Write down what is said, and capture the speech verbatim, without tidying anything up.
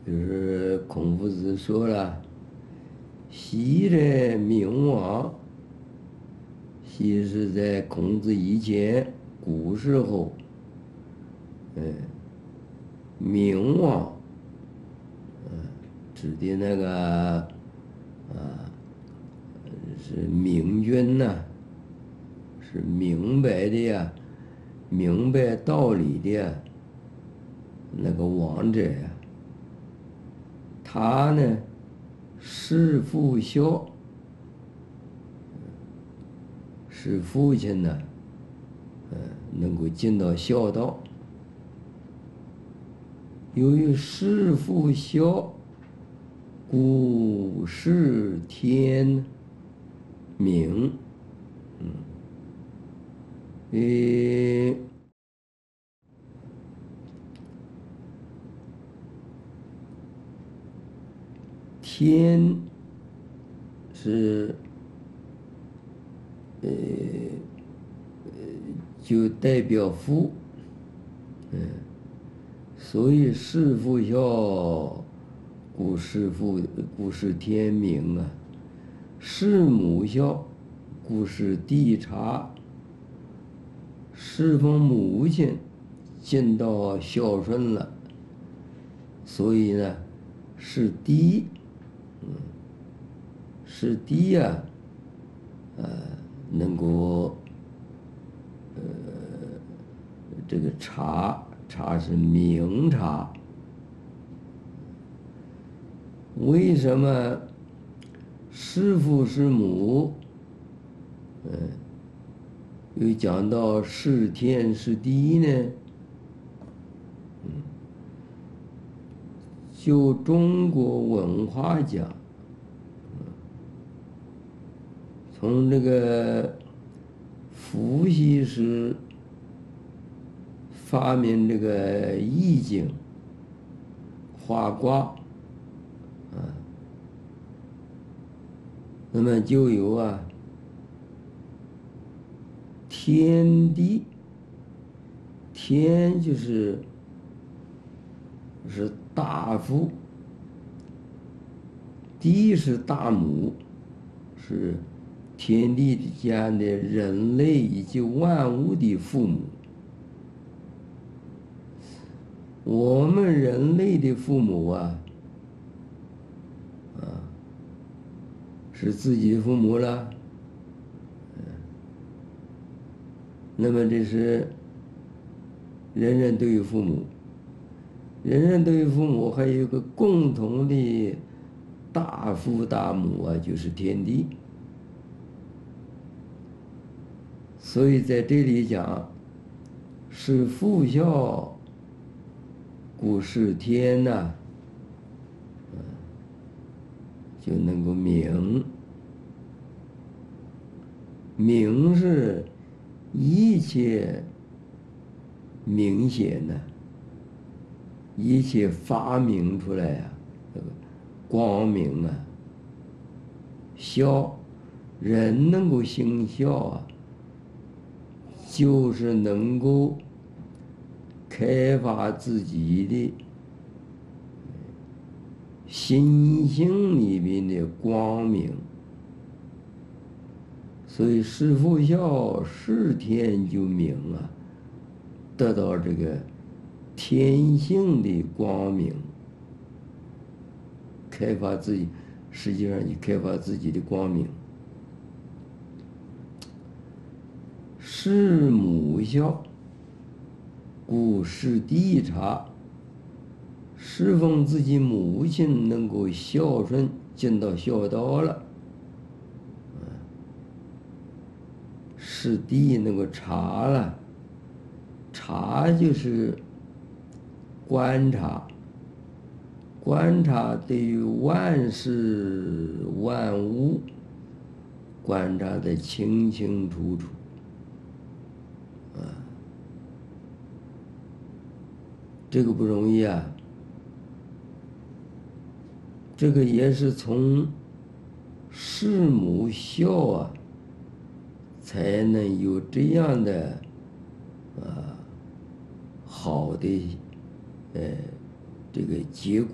就是孔夫子说了，昔人明王，昔是在孔子以前，古时候，嗯，明王，嗯，指的那个啊，是明君呐、是明白的呀，明白道理的呀，那个王者呀，他呢，弑父孝，使父亲呢，嗯，能够尽到孝道。由于弑父孝，故事天明。嗯，诶，天是呃就代表父，嗯，所以弑父孝，故事父，故事天明啊；弑母孝，故事地察。侍奉母亲，尽到孝顺了，所以呢，是嫡，嗯，是嫡呀，呃，能够，呃，这个察，察是明察。为什么弑父弑母？嗯，又讲到弑天弑地呢？嗯，就中国文化讲，从这个伏羲氏发明这个易经、画卦，啊，那么就有啊，天地，天就是是大父，地是大母，是天地间的人类以及万物的父母。我们人类的父母啊，啊，是自己的父母了。那么这是人人都有父母，人人都有父母，还有一个共同的大父大母啊，就是天地。所以在这里讲，是父孝，故事天呐、就能够明。明是一切明显的，一切发明出来呀、这个光明啊，孝，人能够行孝啊，就是能够开发自己的心性里面的光明。所以弑父孝，弑天就明啊，得到这个天性的光明，开发自己，实际上就开发自己的光明。弑母孝，故事地察。侍奉自己母亲能够孝顺，尽到孝道了。弑地能够察了，察就是观察，观察对于万事万物，观察得清清楚楚，啊，这个不容易啊。这个也是从弑母孝啊，才能有这样的啊好的呃这个结果。